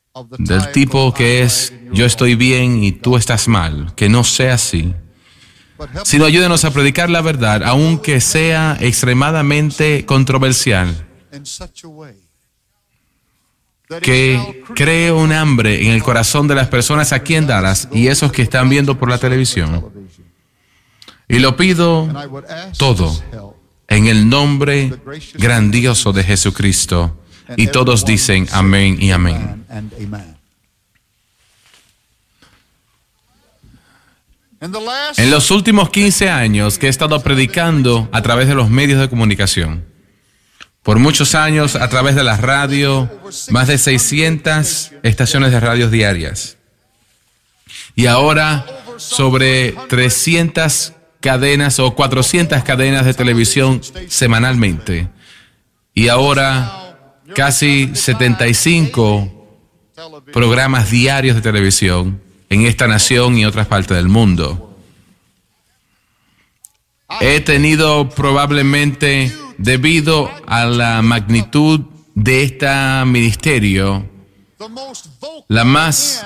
del tipo que es yo estoy bien y tú estás mal, que no sea así, sino ayúdenos a predicar la verdad, aunque sea extremadamente controversial, que cree un hambre en el corazón de las personas aquí en Dallas y esos que están viendo por la televisión. Y lo pido todo en el nombre grandioso de Jesucristo. Y todos dicen amén y amén. En los últimos 15 años que he estado predicando a través de los medios de comunicación, por muchos años a través de la radio, más de 600 estaciones de radios diarias. Y ahora sobre 300 cadenas o 400 cadenas de televisión semanalmente. Y ahora casi 75 programas diarios de televisión en esta nación y otras partes del mundo. He tenido probablemente, debido a la magnitud de este ministerio, la más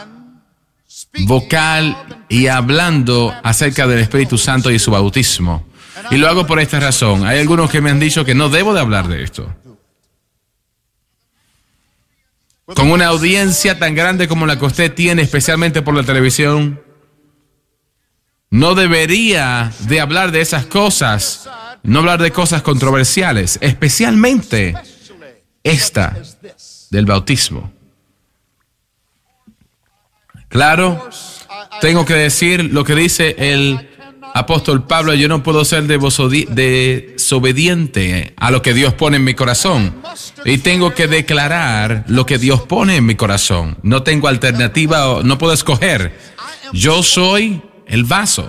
vocal y hablando acerca del Espíritu Santo y su bautismo. Y lo hago por esta razón. Hay algunos que me han dicho que no debo de hablar de esto. Con una audiencia tan grande como la que usted tiene, especialmente por la televisión, no debería de hablar de esas cosas, no hablar de cosas controversiales, especialmente esta del bautismo. Claro, tengo que decir lo que dice el apóstol Pablo: yo no puedo ser desobediente a lo que Dios pone en mi corazón. Y tengo que declarar lo que Dios pone en mi corazón. No tengo alternativa, no puedo escoger. Yo soy el vaso.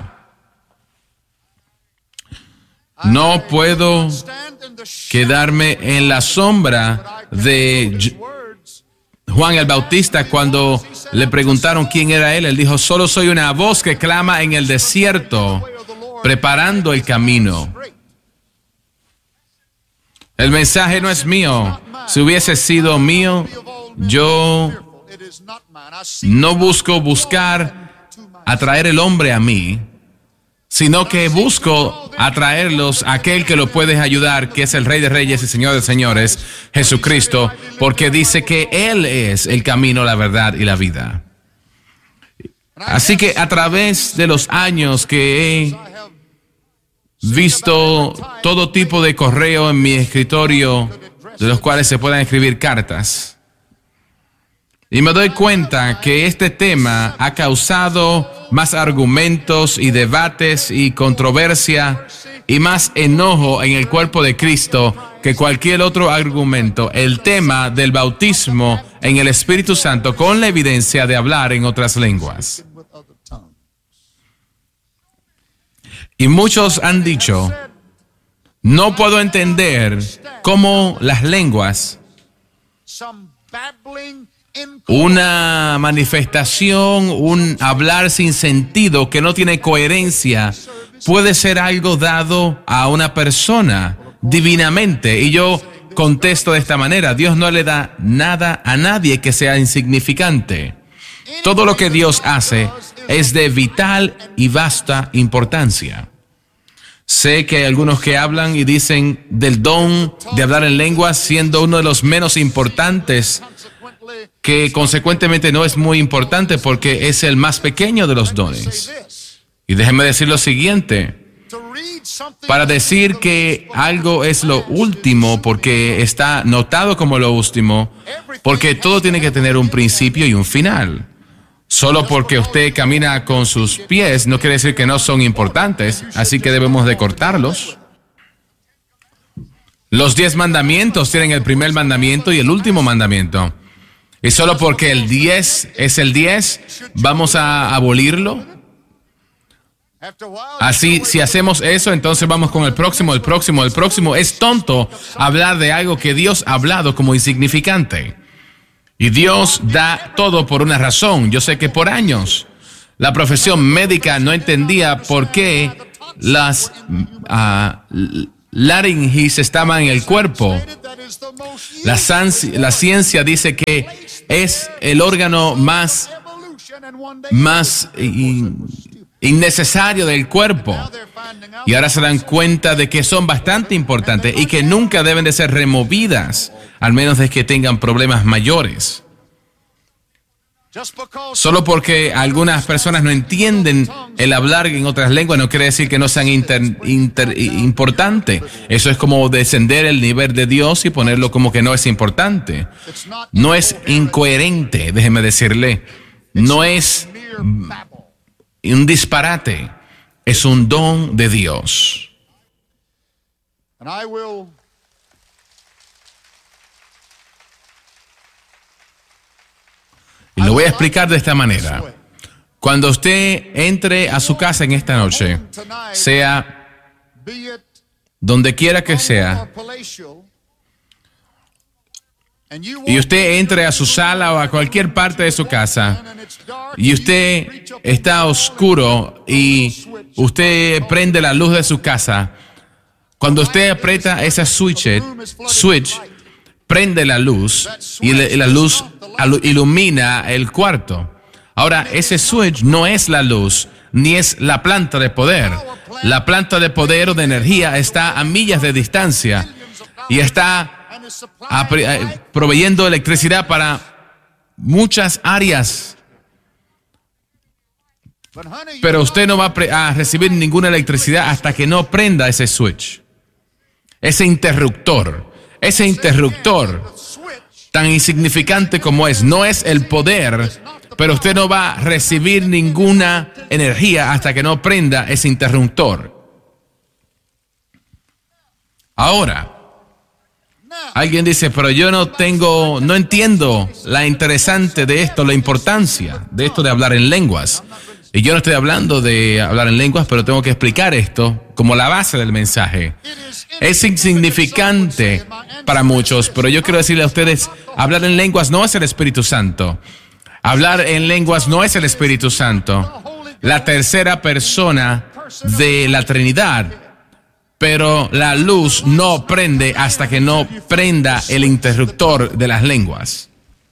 No puedo quedarme en la sombra de Juan el Bautista cuando le preguntaron quién era él. Él dijo: solo soy una voz que clama en el desierto, preparando el camino. El mensaje no es mío. Si hubiese sido mío, yo no buscar atraer el hombre a mí, sino que busco atraerlos a aquel que lo puede ayudar, que es el Rey de Reyes y Señor de Señores, Jesucristo, porque dice que Él es el camino, la verdad y la vida. Así que a través de los años que he visto todo tipo de correo en mi escritorio, de los cuales se puedan escribir cartas, y me doy cuenta que este tema ha causado más argumentos y debates y controversia y más enojo en el cuerpo de Cristo que cualquier otro argumento. El tema del bautismo en el Espíritu Santo con la evidencia de hablar en otras lenguas. Y muchos han dicho: no puedo entender cómo las lenguas, una manifestación, un hablar sin sentido que no tiene coherencia, puede ser algo dado a una persona divinamente. Y yo contesto de esta manera: Dios no le da nada a nadie que sea insignificante. Todo lo que Dios hace es de vital y vasta importancia. Sé que hay algunos que hablan y dicen del don de hablar en lenguas siendo uno de los menos importantes, que consecuentemente no es muy importante porque es el más pequeño de los dones. Y déjenme decir lo siguiente: para decir que algo es lo último porque está notado como lo último, porque todo tiene que tener un principio y un final. Solo porque usted camina con sus pies no quiere decir que no son importantes, así que debemos de cortarlos. Los 10 mandamientos tienen el primer mandamiento y el último mandamiento. Y solo porque el 10 es el 10, ¿vamos a abolirlo? Así, si hacemos eso, entonces vamos con el próximo. Es tonto hablar de algo que Dios ha hablado como insignificante. Y Dios da todo por una razón. Yo sé que por años la profesión médica no entendía por qué las laringes estaban en el cuerpo. La ciencia dice que es el órgano más innecesario del cuerpo. Y ahora se dan cuenta de que son bastante importantes y que nunca deben de ser removidas, al menos de que tengan problemas mayores. Solo porque algunas personas no entienden el hablar en otras lenguas no quiere decir que no sean importantes. Eso es como descender el nivel de Dios y ponerlo como que no es importante. No es incoherente, déjeme decirle. No es un disparate. Es un don de Dios. Y lo voy a explicar de esta manera. Cuando usted entre a su casa en esta noche, sea donde quiera que sea, y usted entre a su sala o a cualquier parte de su casa, y usted está oscuro y usted prende la luz de su casa, cuando usted aprieta ese switch, prende la luz y la luz ilumina el cuarto. Ahora, ese switch no es la luz, ni es la planta de poder. La planta de poder o de energía está a millas de distancia y está proveyendo electricidad para muchas áreas. Pero usted no va a recibir ninguna electricidad hasta que no prenda ese switch, ese interruptor. Ese interruptor, tan insignificante como es, no es el poder, pero usted no va a recibir ninguna energía hasta que no prenda ese interruptor. Ahora, alguien dice, pero yo no entiendo la interesante de esto, la importancia de esto de hablar en lenguas. Y yo no estoy hablando de hablar en lenguas, pero tengo que explicar esto como la base del mensaje. Es insignificante para muchos, pero yo quiero decirle a ustedes, hablar en lenguas no es el Espíritu Santo. Hablar en lenguas no es el Espíritu Santo, la tercera persona de la Trinidad. Pero la luz no prende hasta que no prenda el interruptor de las lenguas.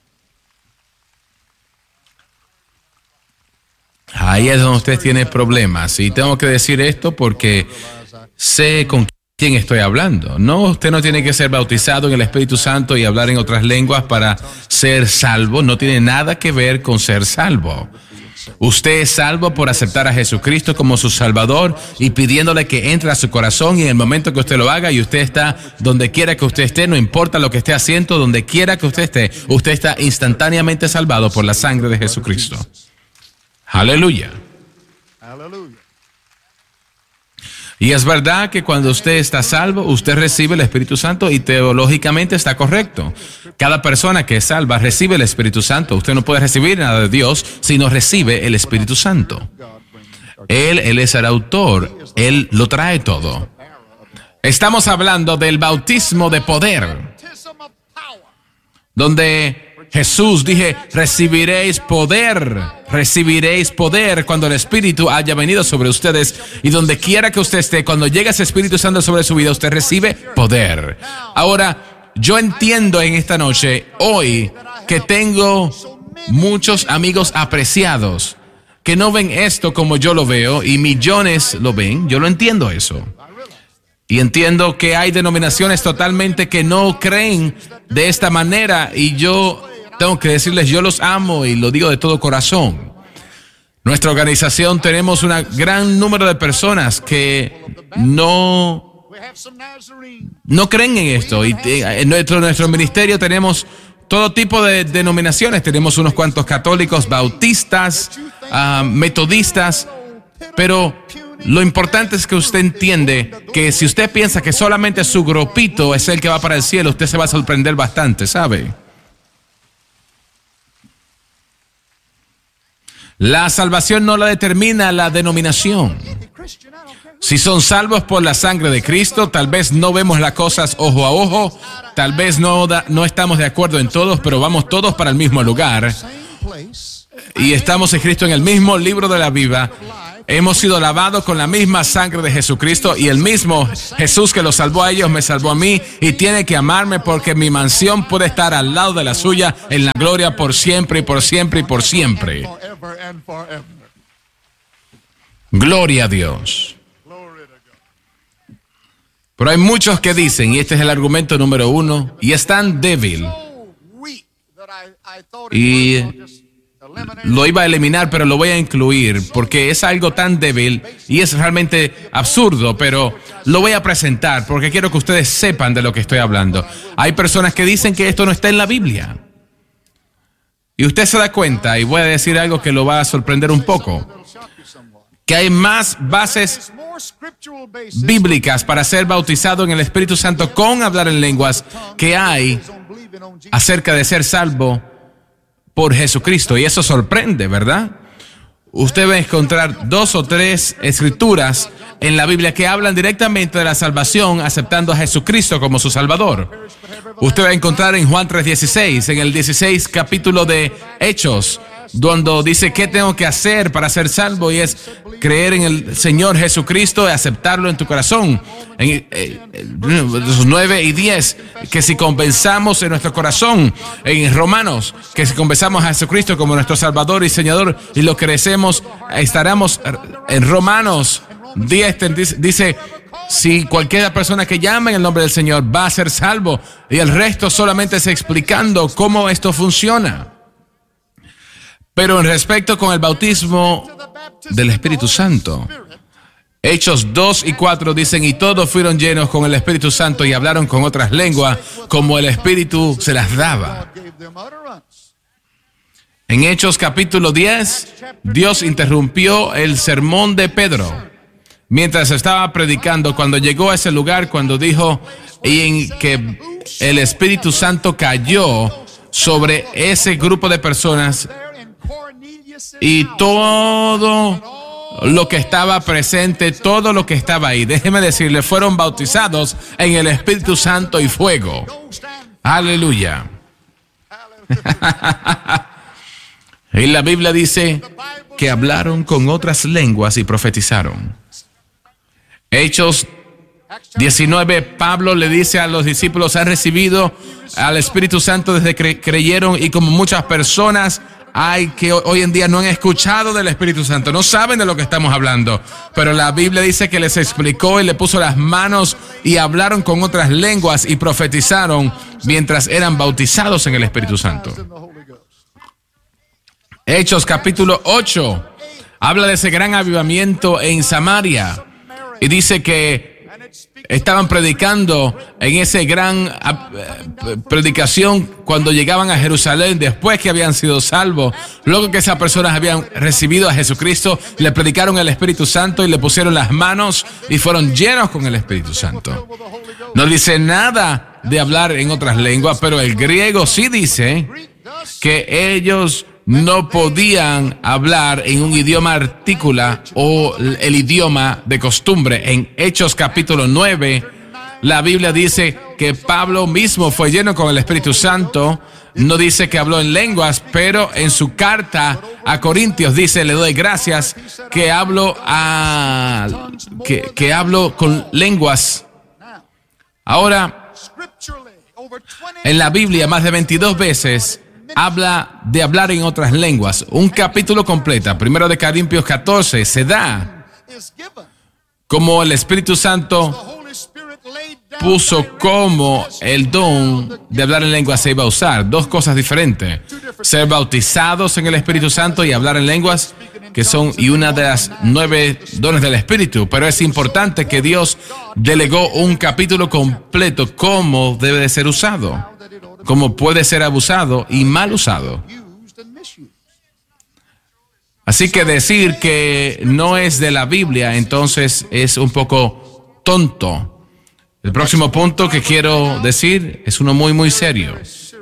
Ahí es donde usted tiene problemas. Y tengo que decir esto porque sé con quién estoy hablando. No, usted no tiene que ser bautizado en el Espíritu Santo y hablar en otras lenguas para ser salvo. No tiene nada que ver con ser salvo. Usted es salvo por aceptar a Jesucristo como su Salvador y pidiéndole que entre a su corazón, y en el momento que usted lo haga y usted está donde quiera que usted esté, no importa lo que esté haciendo, donde quiera que usted está instantáneamente salvado por la sangre de Jesucristo. Aleluya. Y es verdad que cuando usted está salvo, usted recibe el Espíritu Santo y teológicamente está correcto. Cada persona que es salva recibe el Espíritu Santo. Usted no puede recibir nada de Dios si no recibe el Espíritu Santo. Él es el autor. Él lo trae todo. Estamos hablando del bautismo de poder, donde Jesús dije, recibiréis poder cuando el Espíritu haya venido sobre ustedes, y donde quiera que usted esté, cuando llegue ese Espíritu Santo sobre su vida, usted recibe poder. Ahora, yo entiendo en esta noche, hoy, que tengo muchos amigos apreciados que no ven esto como yo lo veo, y millones lo ven. Yo lo entiendo eso. Y entiendo que hay denominaciones totalmente que no creen de esta manera, y yo tengo que decirles, yo los amo y lo digo de todo corazón. Nuestra organización tenemos un gran número de personas que no creen en esto. Y en nuestro ministerio tenemos todo tipo de denominaciones. Tenemos unos cuantos católicos, bautistas, metodistas, pero lo importante es que usted entiende que si usted piensa que solamente su grupito es el que va para el cielo, usted se va a sorprender bastante, ¿sabe? La salvación no la determina la denominación. Si son salvos por la sangre de Cristo, tal vez no vemos las cosas ojo a ojo, tal vez no estamos de acuerdo en todos, pero vamos todos para el mismo lugar. Y estamos escritos en el mismo libro de la vida. Hemos sido lavados con la misma sangre de Jesucristo, y el mismo Jesús que los salvó a ellos me salvó a mí, y tiene que amarme porque mi mansión puede estar al lado de la suya en la gloria por siempre y por siempre y por siempre. Gloria a Dios. Pero hay muchos que dicen, y este es el argumento número 1, y es tan débil, y lo iba a eliminar, pero lo voy a incluir porque es algo tan débil y es realmente absurdo, pero lo voy a presentar porque quiero que ustedes sepan de lo que estoy hablando. Hay personas que dicen que esto no está en la Biblia. Y usted se da cuenta, y voy a decir algo que lo va a sorprender un poco, que hay más bases bíblicas para ser bautizado en el Espíritu Santo con hablar en lenguas que hay acerca de ser salvo por Jesucristo. Y eso sorprende, ¿verdad? Usted va a encontrar 2 o 3 escrituras en la Biblia que hablan directamente de la salvación aceptando a Jesucristo como su Salvador. Usted va a encontrar en Juan 3:16, en el 16 capítulo de Hechos, donde dice qué tengo que hacer para ser salvo, y es creer en el Señor Jesucristo y aceptarlo en tu corazón. En los 9 y 10, que si confesamos en nuestro corazón, en Romanos, que si confesamos a Jesucristo como nuestro Salvador y Señor y lo creemos, estaremos en Romanos 10, dice, si cualquier persona que llame en el nombre del Señor va a ser salvo, y el resto solamente es explicando cómo esto funciona. Pero en respecto con el bautismo del Espíritu Santo, Hechos 2 y 4 dicen, y todos fueron llenos con el Espíritu Santo y hablaron con otras lenguas como el Espíritu se las daba. En Hechos capítulo 10, Dios interrumpió el sermón de Pedro mientras estaba predicando, cuando llegó a ese lugar, cuando dijo y en que el Espíritu Santo cayó sobre ese grupo de personas, y todo lo que estaba presente, todo lo que estaba ahí, déjeme decirle, fueron bautizados en el Espíritu Santo y fuego. Aleluya. Y la Biblia dice que hablaron con otras lenguas y profetizaron. Hechos 19, Pablo le dice a los discípulos, han recibido al Espíritu Santo desde que creyeron, y como muchas personas hay que hoy en día no han escuchado del Espíritu Santo, no saben de lo que estamos hablando, pero la Biblia dice que les explicó y le puso las manos y hablaron con otras lenguas y profetizaron mientras eran bautizados en el Espíritu Santo. Hechos capítulo 8 habla de ese gran avivamiento en Samaria y dice que estaban predicando en ese gran predicación cuando llegaban a Jerusalén después que habían sido salvos. Luego que esas personas habían recibido a Jesucristo, le predicaron el Espíritu Santo y le pusieron las manos y fueron llenos con el Espíritu Santo. No dice nada de hablar en otras lenguas, pero el griego sí dice que ellos no podían hablar en un idioma artícula o el idioma de costumbre. En Hechos capítulo 9, la Biblia dice que Pablo mismo fue lleno con el Espíritu Santo. No dice que habló en lenguas, pero en su carta a Corintios dice, le doy gracias que hablo con lenguas. Ahora, en la Biblia más de 22 veces habla de hablar en otras lenguas. Un capítulo completo, 1 de Corintios 14, se da como el Espíritu Santo puso como el don de hablar en lenguas se iba a usar. 2 cosas diferentes: ser bautizados en el Espíritu Santo y hablar en lenguas, que son y una de las 9 dones del Espíritu. Pero es importante que Dios delegó un capítulo completo cómo debe de ser usado, cómo puede ser abusado y mal usado. Así que decir que no es de la Biblia, entonces es un poco tonto. El próximo punto que quiero decir es uno muy, muy serio.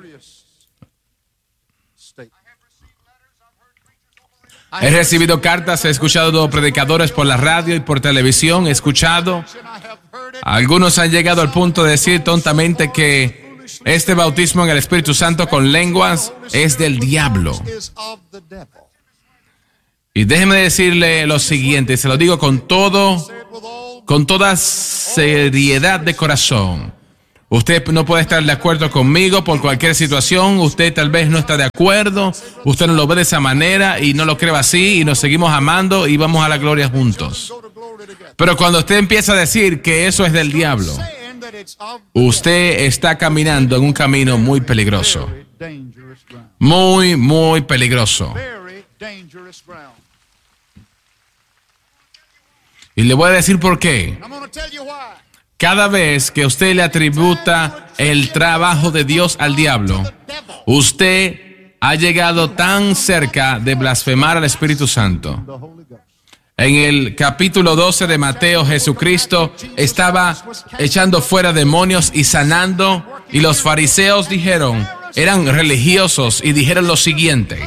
He recibido cartas, he escuchado predicadores por la radio y por televisión, he escuchado. Algunos han llegado al punto de decir tontamente que este bautismo en el Espíritu Santo con lenguas es del diablo. Y déjeme decirle lo siguiente, se lo digo con toda seriedad de corazón. Usted no puede estar de acuerdo conmigo por cualquier situación. Usted tal vez no está de acuerdo. Usted no lo ve de esa manera y no lo cree así y nos seguimos amando y vamos a la gloria juntos. Pero cuando usted empieza a decir que eso es del diablo, usted está caminando en un camino muy peligroso. Muy, muy peligroso. Y le voy a decir por qué. Cada vez que usted le atributa el trabajo de Dios al diablo, usted ha llegado tan cerca de blasfemar al Espíritu Santo. En el capítulo 12 de Mateo, Jesucristo estaba echando fuera demonios y sanando, y los fariseos eran religiosos y dijeron lo siguiente: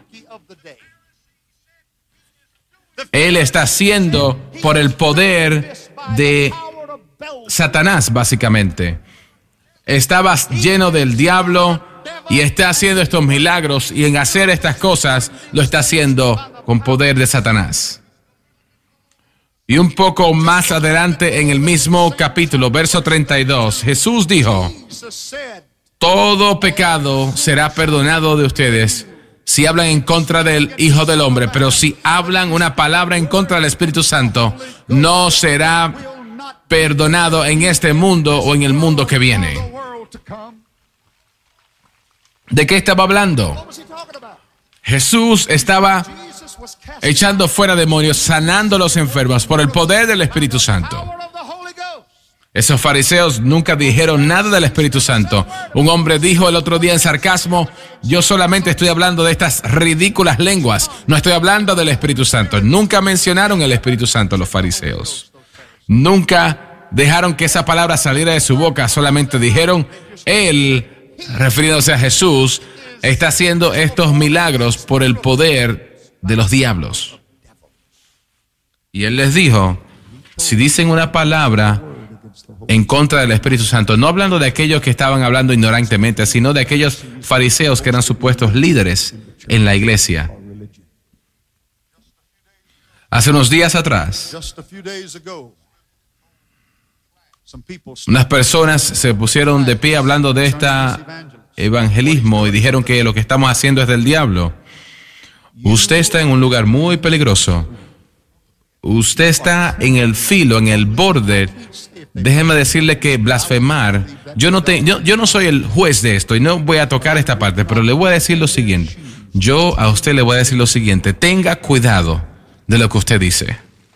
Él está haciendo por el poder de Satanás, básicamente. Estaba lleno del diablo y está haciendo estos milagros, y en hacer estas cosas lo está haciendo con poder de Satanás. Y un poco más adelante en el mismo capítulo, verso 32, Jesús dijo: todo pecado será perdonado de ustedes si hablan en contra del Hijo del Hombre, pero si hablan una palabra en contra del Espíritu Santo, no será perdonado en este mundo o en el mundo que viene. ¿De qué estaba hablando? Jesús estaba echando fuera demonios, sanando a los enfermos por el poder del Espíritu Santo. Esos fariseos nunca dijeron nada del Espíritu Santo. Un hombre dijo el otro día en sarcasmo: yo solamente estoy hablando de estas ridículas lenguas, no estoy hablando del Espíritu Santo. Nunca mencionaron el Espíritu Santo los fariseos. Nunca dejaron que esa palabra saliera de su boca, solamente dijeron: Él, refiriéndose a Jesús, está haciendo estos milagros por el poder de los diablos. Y Él les dijo: si dicen una palabra en contra del Espíritu Santo, no hablando de aquellos que estaban hablando ignorantemente, sino de aquellos fariseos que eran supuestos líderes en la iglesia. Hace unos días atrás, unas personas se pusieron de pie hablando de este evangelismo y dijeron que lo que estamos haciendo es del diablo. Usted está en un lugar muy peligroso. Usted está en el filo, en el borde. Déjeme decirle que blasfemar, yo no soy el juez de esto y no voy a tocar esta parte, pero le voy a decir lo siguiente. Yo a usted le voy a decir lo siguiente: tenga cuidado de lo que usted dice.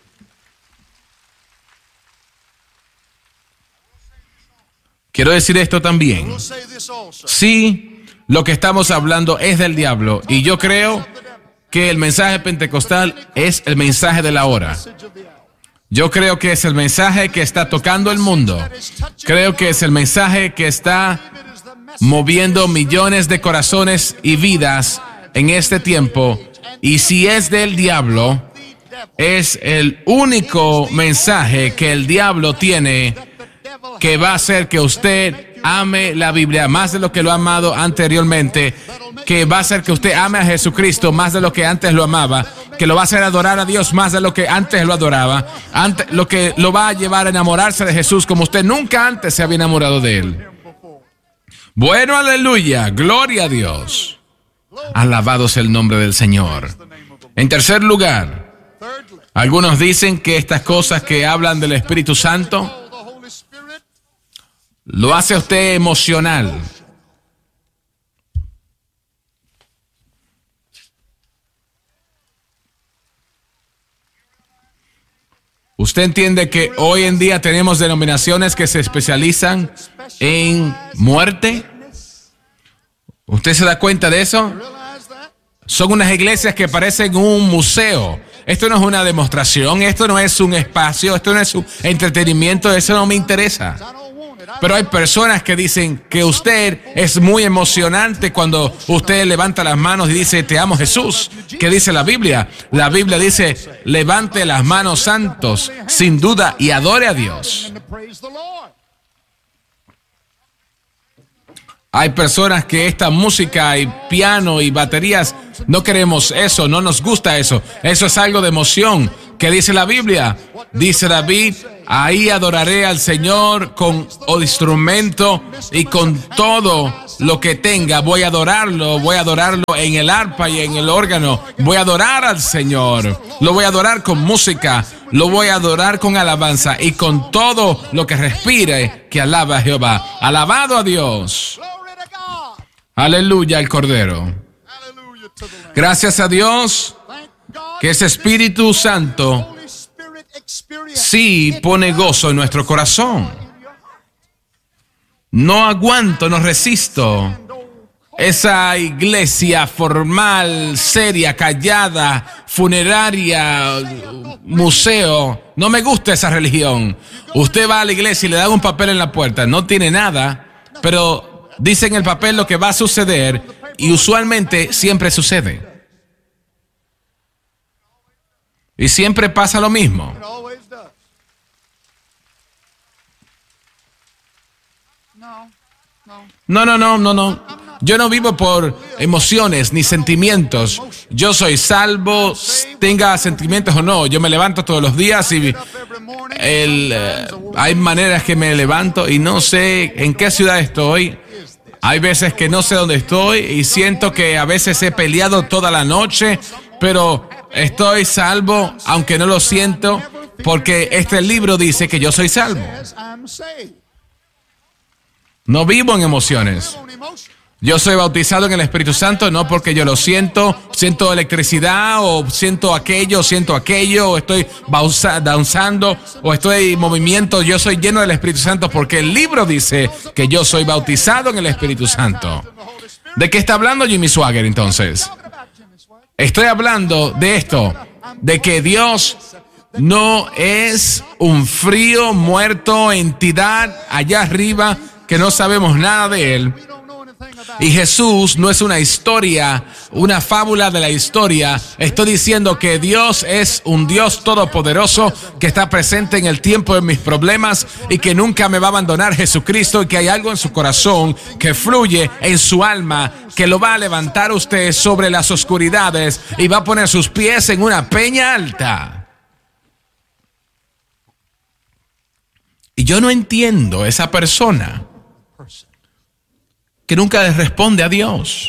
Quiero decir esto también. Sí, lo que estamos hablando es del diablo, y yo creo que el mensaje pentecostal es el mensaje de la hora. Yo creo que es el mensaje que está tocando el mundo. Creo que es el mensaje que está moviendo millones de corazones y vidas en este tiempo. Y si es del diablo, es el único mensaje que el diablo tiene que va a hacer que usted ame la Biblia más de lo que lo ha amado anteriormente, que va a hacer que usted ame a Jesucristo más de lo que antes lo amaba, que lo va a hacer adorar a Dios más de lo que antes lo adoraba, lo que lo va a llevar a enamorarse de Jesús como usted nunca antes se había enamorado de Él. Bueno, aleluya, gloria a Dios. Alabado sea el nombre del Señor. En tercer lugar, algunos dicen que estas cosas que hablan del Espíritu Santo lo hace a usted emocional. Usted entiende que hoy en día tenemos denominaciones que se especializan en muerte. ¿Usted se da cuenta de eso? Son unas iglesias que parecen un museo. Esto no es una demostración, esto no es un espacio, esto no es un entretenimiento, eso no me interesa. Pero hay personas que dicen que usted es muy emocionante cuando usted levanta las manos y dice: te amo, Jesús. ¿Qué dice la Biblia? La Biblia dice: levante las manos santos, sin duda, y adore a Dios. Hay personas que esta música y piano y baterías No queremos eso, no nos gusta eso. Eso es algo de emoción. ¿Qué dice la Biblia? Dice David, ahí adoraré al Señor con instrumento y con todo lo que tenga. Voy a adorarlo en el arpa y en el órgano. Voy a adorar al Señor. Lo voy a adorar con música. Lo voy a adorar con alabanza y con todo lo que respire, que alaba a Jehová. Alabado a Dios. Aleluya al Cordero. Gracias a Dios que ese Espíritu Santo sí pone gozo en nuestro corazón. No aguanto, no resisto esa iglesia formal, seria, callada, funeraria, museo. No me gusta esa religión. Usted va a la iglesia y le dan un papel en la puerta. No tiene nada, pero dice en el papel lo que va a suceder y usualmente siempre sucede. Y siempre pasa lo mismo. No. Yo no vivo por emociones ni sentimientos. Yo soy salvo, tenga sentimientos o no. Yo me levanto todos los días y hay maneras que me levanto y no sé en qué ciudad estoy. Hay veces que no sé dónde estoy y siento que a veces he peleado toda la noche, pero estoy salvo, aunque no lo siento, porque este libro dice que yo soy salvo. No vivo en emociones. Yo soy bautizado en el Espíritu Santo no porque yo lo siento electricidad o siento aquello, o estoy danzando o estoy en movimiento. Yo soy lleno del Espíritu Santo porque el libro dice que yo soy bautizado en el Espíritu Santo. ¿De qué está hablando Jimmy Swaggart entonces? Estoy hablando de esto, de que Dios no es un frío, muerto, entidad allá arriba que no sabemos nada de Él. Y Jesús no es una historia, una fábula de la historia. Estoy diciendo que Dios es un Dios todopoderoso que está presente en el tiempo de mis problemas y que nunca me va a abandonar Jesucristo, y que hay algo en su corazón que fluye en su alma que lo va a levantar usted sobre las oscuridades y va a poner sus pies en una peña alta. Y yo no entiendo esa persona que nunca le responde a Dios.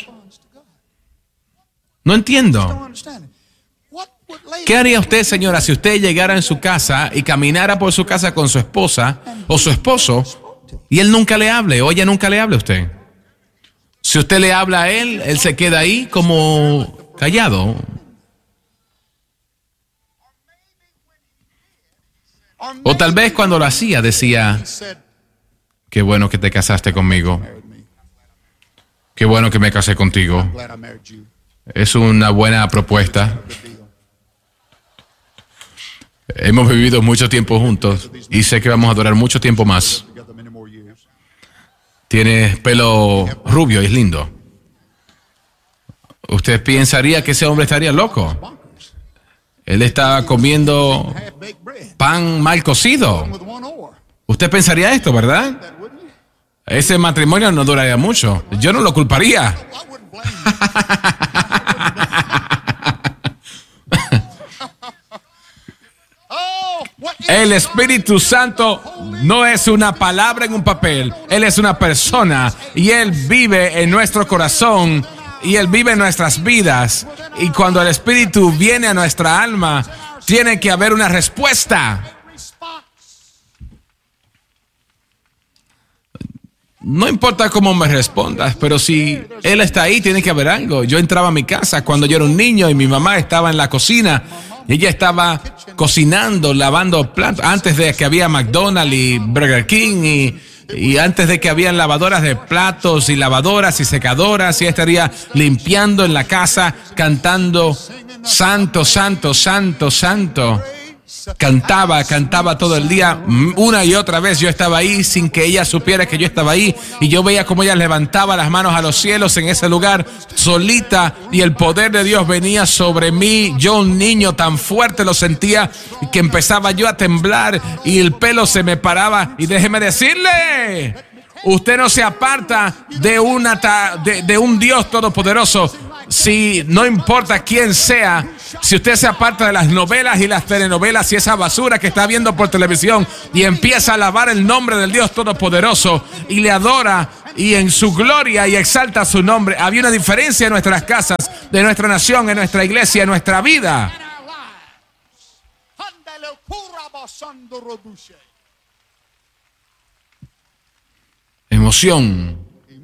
No entiendo. ¿Qué haría usted, señora, si usted llegara en su casa y caminara por su casa con su esposa o su esposo y él nunca le hable o ella nunca le hable a usted? Si usted le habla a él, él se queda ahí como callado. O tal vez cuando lo hacía decía, qué bueno que te casaste conmigo. Qué bueno que me casé contigo. Es una buena propuesta. Hemos vivido mucho tiempo juntos y sé que vamos a durar mucho tiempo más. Tienes pelo rubio y es lindo. Usted pensaría que ese hombre estaría loco. Él estaba comiendo pan mal cocido. Usted pensaría esto, ¿verdad? Ese matrimonio no duraría mucho. Yo no lo culparía. El Espíritu Santo no es una palabra en un papel. Él es una persona y Él vive en nuestro corazón y Él vive en nuestras vidas. Y cuando el Espíritu viene a nuestra alma, tiene que haber una respuesta. No importa cómo me respondas, pero si Él está ahí, tiene que haber algo. Yo entraba a mi casa cuando yo era un niño y mi mamá estaba en la cocina. Y ella estaba cocinando, lavando platos, antes de que había McDonald's y Burger King y antes de que había lavadoras de platos y lavadoras y secadoras. Y ella estaría limpiando en la casa, cantando, santo, santo, santo, santo. Cantaba todo el día, una y otra vez. Yo estaba ahí sin que ella supiera que yo estaba ahí, y yo veía cómo ella levantaba las manos a los cielos en ese lugar solita, y el poder de Dios venía sobre mí. Yo, un niño, tan fuerte lo sentía que empezaba yo a temblar y el pelo se me paraba. Y déjeme decirle, usted no se aparta de un Dios todopoderoso. Si no importa quién sea, si usted se aparta de las novelas y las telenovelas y esa basura que está viendo por televisión y empieza a alabar el nombre del Dios Todopoderoso y le adora y en su gloria y exalta su nombre, había una diferencia en nuestras casas, de nuestra nación, en nuestra iglesia, en nuestra vida. Emoción.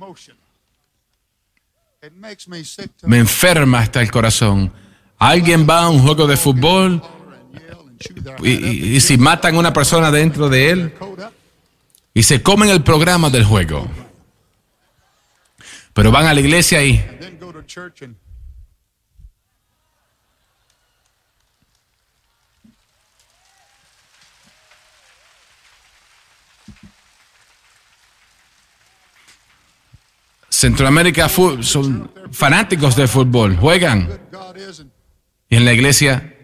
Me enferma hasta el corazón. Alguien va a un juego de fútbol y si matan a una persona dentro de él y se comen el programa del juego. Pero van a la iglesia y Centroamérica son fanáticos de fútbol, juegan. Y en la iglesia,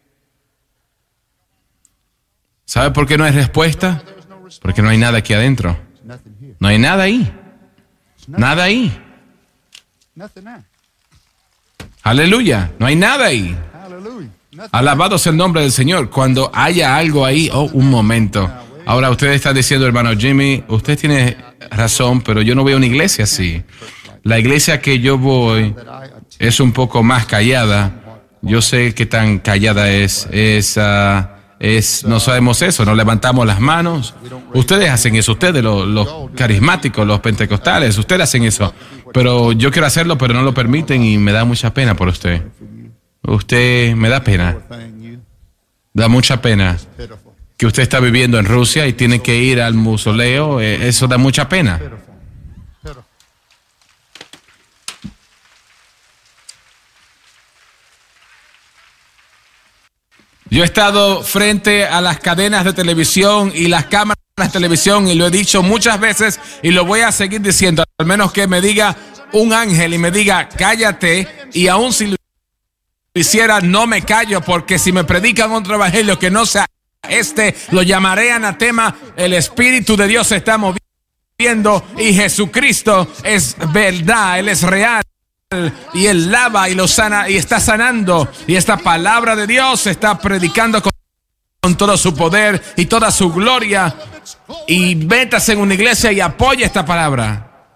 ¿sabe por qué no hay respuesta? Porque no hay nada aquí adentro. No hay nada ahí. Nada ahí. Aleluya, no hay nada ahí. Alabado sea el nombre del Señor. Cuando haya algo ahí, un momento. Ahora usted está diciendo, hermano Jimmy, usted tiene razón, pero yo no veo una iglesia así. La iglesia que yo voy es un poco más callada. Yo sé qué tan callada es. No sabemos eso, no levantamos las manos. Ustedes hacen eso, ustedes, los carismáticos, los pentecostales, ustedes hacen eso. Pero yo quiero hacerlo, pero no lo permiten y me da mucha pena por usted. Usted me da pena. Da mucha pena. Que usted está viviendo en Rusia y tiene que ir al mausoleo, eso da mucha pena. Yo he estado frente a las cadenas de televisión y las cámaras de televisión y lo he dicho muchas veces y lo voy a seguir diciendo, al menos que me diga un ángel y me diga cállate, y aún si lo hiciera no me callo, porque si me predican otro evangelio que no sea lo llamaré anatema. El Espíritu de Dios se está moviendo y Jesucristo es verdad, Él es real y Él lava y lo sana y está sanando, y esta palabra de Dios se está predicando con todo su poder y toda su gloria. Y métase en una iglesia y apoye esta palabra.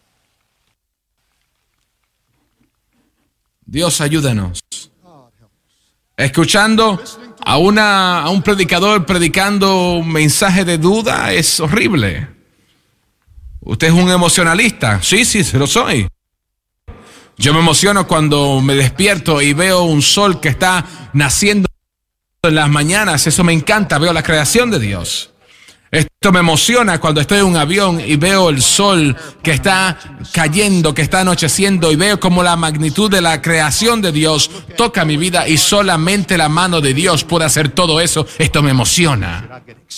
Dios, ayúdanos. Escuchando a un predicador predicando un mensaje de duda es horrible. ¿Usted es un emocionalista? Sí, lo soy. Yo me emociono cuando me despierto y veo un sol que está naciendo en las mañanas. Eso me encanta, veo la creación de Dios. Esto me emociona cuando estoy en un avión y veo el sol que está cayendo, que está anocheciendo, y veo como la magnitud de la creación de Dios toca mi vida y solamente la mano de Dios puede hacer todo eso. Esto me emociona.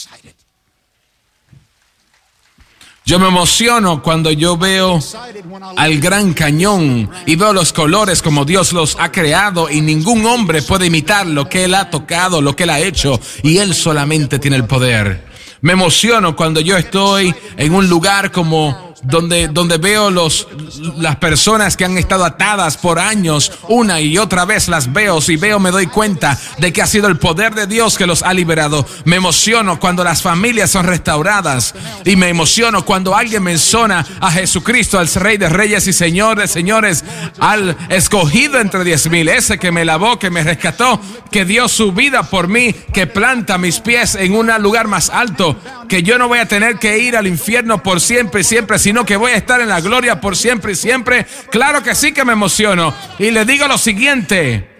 Yo me emociono cuando yo veo al Gran Cañón y veo los colores como Dios los ha creado y ningún hombre puede imitar lo que Él ha tocado, lo que Él ha hecho, y Él solamente tiene el poder. Me emociono cuando yo estoy en un lugar como donde veo las personas que han estado atadas por años, una y otra vez las veo y me doy cuenta de que ha sido el poder de Dios que los ha liberado. Me emociono cuando las familias son restauradas y me emociono cuando alguien menciona a Jesucristo, al Rey de Reyes y Señor de Señores, al escogido entre 10,000, ese que me lavó, que me rescató, que dio su vida por mí, que planta mis pies en un lugar más alto, que yo no voy a tener que ir al infierno por siempre y siempre, sino que voy a estar en la gloria por siempre y siempre. Claro que sí que me emociono. Y le digo lo siguiente: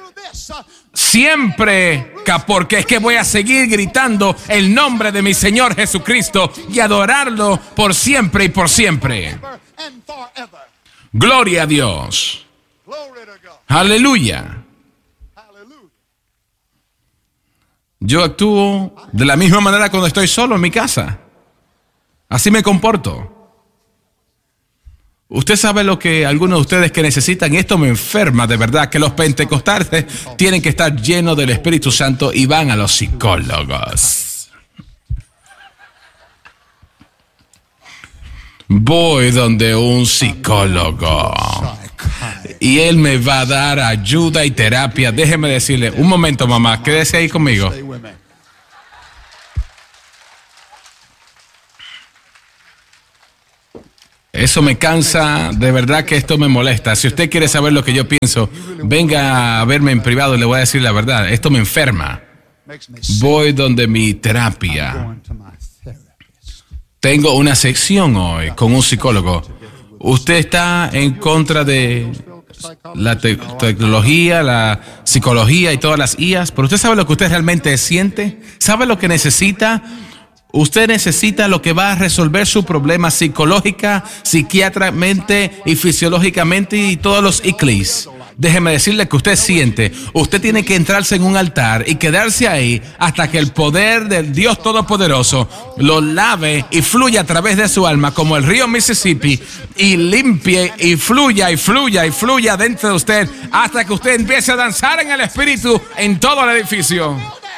siempre, porque es que voy a seguir gritando el nombre de mi Señor Jesucristo y adorarlo por siempre y por siempre. Gloria a Dios. Aleluya. Yo actúo de la misma manera cuando estoy solo en mi casa. Así me comporto. Usted sabe lo que algunos de ustedes que necesitan, y esto me enferma de verdad, que los pentecostales tienen que estar llenos del Espíritu Santo y van a los psicólogos. Voy donde un psicólogo. Y Él me va a dar ayuda y terapia. Déjeme decirle, un momento, mamá, quédese ahí conmigo. Eso me cansa, de verdad que esto me molesta. Si usted quiere saber lo que yo pienso, venga a verme en privado y le voy a decir la verdad. Esto me enferma. Voy donde mi terapia. Tengo una sección hoy con un psicólogo. Usted está en contra de la tecnología, la psicología y todas las IAs, pero usted sabe lo que usted realmente siente, sabe lo que necesita. Usted necesita lo que va a resolver su problema psicológica, psiquiátricamente y fisiológicamente y todos los ICLIs. Déjeme decirle que usted siente, usted tiene que entrarse en un altar y quedarse ahí hasta que el poder del Dios Todopoderoso lo lave y fluya a través de su alma como el río Mississippi y limpie y fluya y fluya y fluya dentro de usted hasta que usted empiece a danzar en el Espíritu en todo el edificio.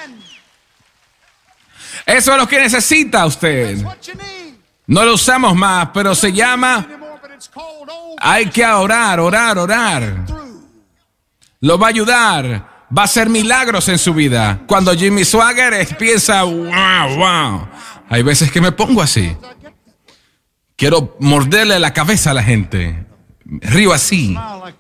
Eso es lo que necesita usted. No lo usamos más, pero se llama, hay que orar. Lo va a ayudar, va a hacer milagros en su vida. Cuando Jimmy Swaggart piensa, wow. Hay veces que me pongo así. Quiero morderle la cabeza a la gente. Río así.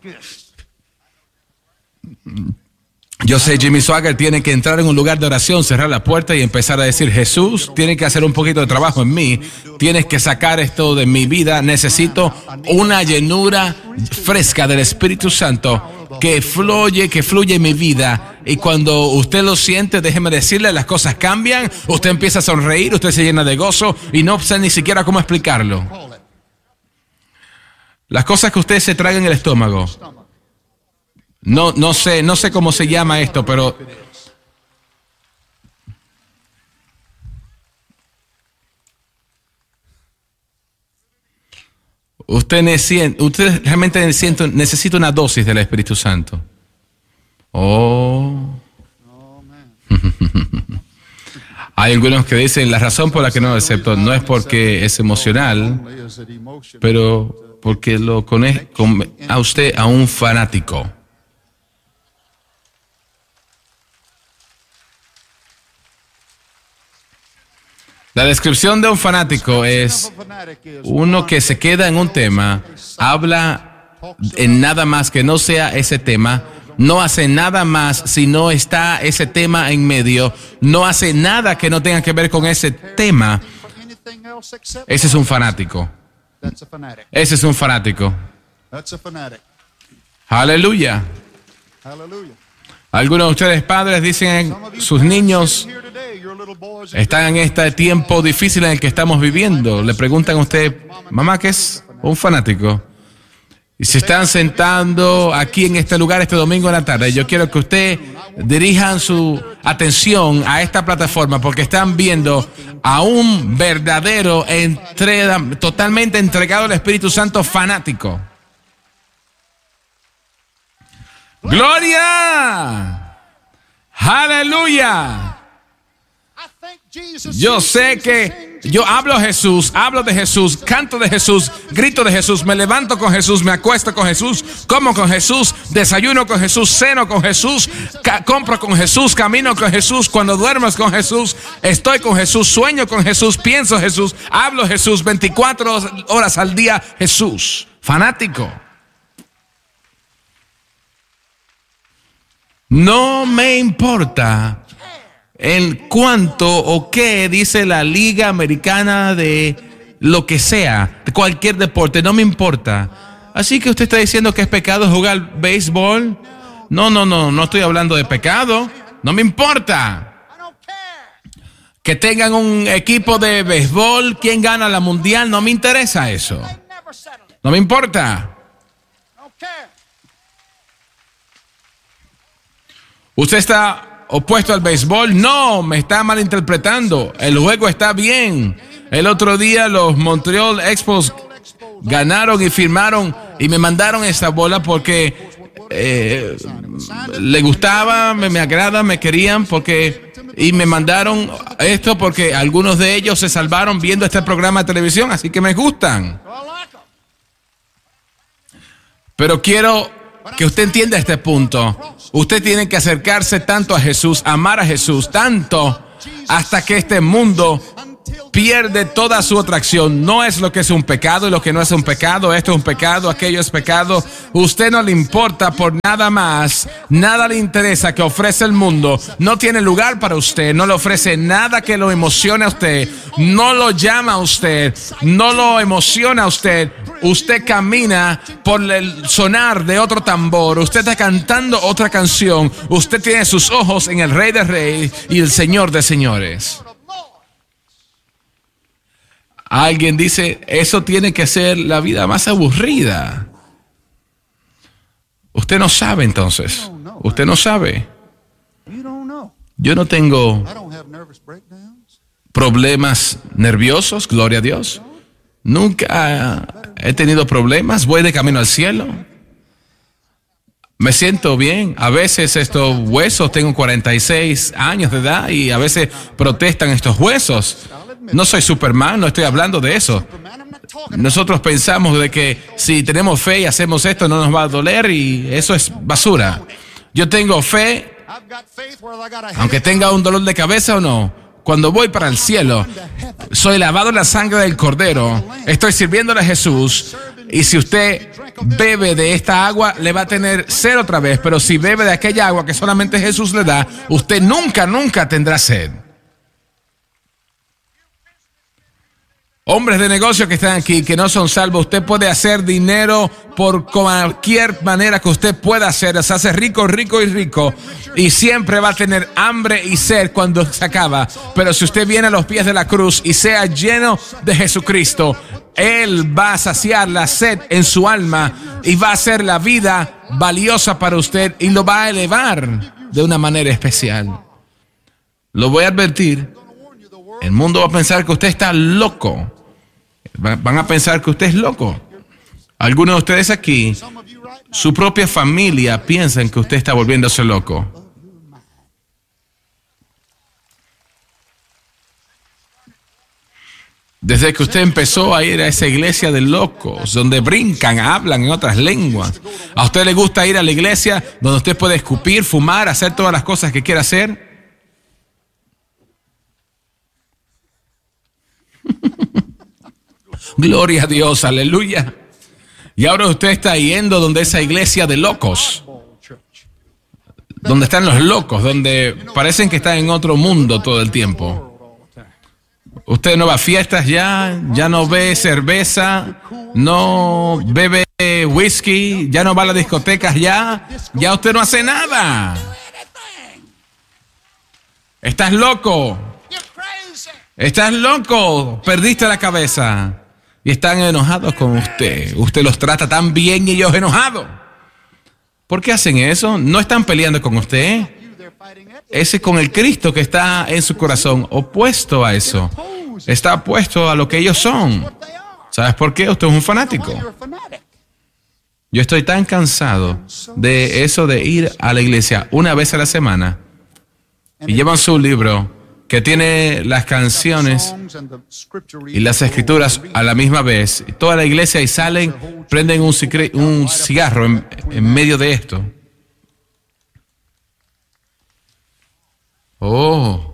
Yo sé, Jimmy Swaggart tiene que entrar en un lugar de oración, cerrar la puerta y empezar a decir, Jesús, tiene que hacer un poquito de trabajo en mí, tienes que sacar esto de mi vida, necesito una llenura fresca del Espíritu Santo que fluye en mi vida. Y cuando usted lo siente, déjeme decirle, las cosas cambian, usted empieza a sonreír, usted se llena de gozo y no sé ni siquiera cómo explicarlo. Las cosas que usted se traga en el estómago. No sé cómo se llama esto, pero usted realmente necesita una dosis del Espíritu Santo. Hay algunos que dicen la razón por la que no lo acepto no es porque es emocional, pero porque lo conecta a usted a un fanático. La descripción de un fanático es uno que se queda en un tema, habla en nada más que no sea ese tema, no hace nada más si no está ese tema en medio, no hace nada que no tenga que ver con ese tema. Ese es un fanático. Ese es un fanático. Aleluya. Algunos de ustedes padres dicen sus niños están en este tiempo difícil en el que estamos viviendo. Le preguntan a usted, mamá, ¿qué es un fanático? Y se están sentando aquí en este lugar este domingo en la tarde. Yo quiero que usted dirijan su atención a esta plataforma porque están viendo a un verdadero totalmente entregado al Espíritu Santo fanático. ¡Gloria! ¡Aleluya! Yo sé que yo hablo de Jesús, canto de Jesús, grito de Jesús, me levanto con Jesús, me acuesto con Jesús, como con Jesús, desayuno con Jesús, ceno con Jesús, compro con Jesús, camino con Jesús, cuando duermo con Jesús, estoy con Jesús, sueño con Jesús, pienso Jesús, hablo Jesús, 24 horas al día Jesús, fanático. No me importa en cuánto o qué dice la Liga Americana de lo que sea, de cualquier deporte, no me importa. Así que usted está diciendo que es pecado jugar béisbol. No estoy hablando de pecado. No me importa. Que tengan un equipo de béisbol, quién gana la mundial, no me interesa eso. No me importa. ¿Usted está opuesto al béisbol? No, me está malinterpretando. El juego está bien. El otro día los Montreal Expos ganaron y firmaron y me mandaron esa bola porque le gustaba, me agrada, me querían y me mandaron esto porque algunos de ellos se salvaron viendo este programa de televisión, así que me gustan. Pero quiero que usted entienda este punto. Usted tiene que acercarse tanto a Jesús, amar a Jesús tanto, hasta que este mundo pierde toda su atracción. No es lo que es un pecado y lo que no es un pecado. Esto es un pecado, aquello es pecado. Usted no le importa por nada más. Nada le interesa que ofrece el mundo. No tiene lugar para usted. No le ofrece nada que lo emocione a usted. No lo llama a usted. No lo emociona a usted. Usted camina por el sonar de otro tambor. Usted está cantando otra canción. Usted tiene sus ojos en el Rey de Reyes y el Señor de Señores. Alguien dice, eso tiene que ser la vida más aburrida. Usted no sabe entonces. Usted no sabe. Yo no tengo problemas nerviosos, gloria a Dios. Nunca he tenido problemas. Voy de camino al cielo. Me siento bien. A veces estos huesos, tengo 46 años de edad y a veces protestan estos huesos. No soy Superman, no estoy hablando de eso. Nosotros pensamos de que si tenemos fe y hacemos esto no nos va a doler y eso es basura. Yo tengo fe, aunque tenga un dolor de cabeza o no. Cuando voy para el cielo, soy lavado en la sangre del Cordero. Estoy sirviéndole a Jesús. Y si usted bebe de esta agua, le va a tener sed otra vez. Pero si bebe de aquella agua que solamente Jesús le da, usted nunca tendrá sed. Hombres de negocio que están aquí, que no son salvos, usted puede hacer dinero por cualquier manera que usted pueda hacer. Se hace rico y siempre va a tener hambre y sed cuando se acaba. Pero si usted viene a los pies de la cruz y sea lleno de Jesucristo, Él va a saciar la sed en su alma y va a hacer la vida valiosa para usted y lo va a elevar de una manera especial. Lo voy a advertir. El mundo va a pensar que usted está loco. Van a pensar que usted es loco. Algunos de ustedes aquí, su propia familia piensan que usted está volviéndose loco. Desde que usted empezó a ir a esa iglesia de locos, donde brincan, hablan en otras lenguas. ¿A usted le gusta ir a la iglesia donde usted puede escupir, fumar, hacer todas las cosas que quiera hacer? Gloria a Dios, aleluya. Y ahora usted está yendo donde esa iglesia de locos, donde están los locos, donde parecen que están en otro mundo todo el tiempo. Usted no va a fiestas ya no ve cerveza, no bebe whisky, ya no va a las discotecas ya usted no hace nada. Estás loco. Estás loco, perdiste la cabeza. Y están enojados con usted. Usted los trata tan bien y ellos enojados. ¿Por qué hacen eso? No están peleando con usted. Ese con el Cristo que está en su corazón, opuesto a eso. Está opuesto a lo que ellos son. ¿Sabes por qué? Usted es un fanático. Yo estoy tan cansado de eso de ir a la iglesia una vez a la semana. Y llevan su libro que tiene las canciones y las escrituras a la misma vez. Toda la iglesia y salen, prenden un cigarro en medio de esto. Oh.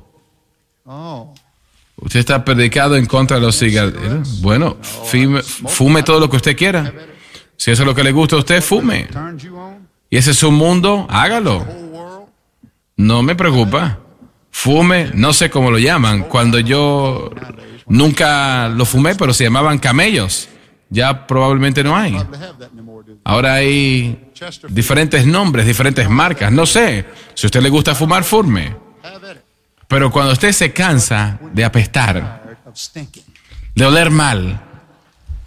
Usted está predicado en contra de los cigarros. Bueno, fume todo lo que usted quiera. Si eso es lo que le gusta a usted, fume. Y ese es su mundo, hágalo. No me preocupa. Fume, no sé cómo lo llaman. Cuando yo nunca lo fumé, pero se llamaban camellos. Ya probablemente no hay. Ahora hay diferentes nombres, diferentes marcas. No sé. Si a usted le gusta fumar, fume. Pero cuando usted se cansa de apestar, de oler mal,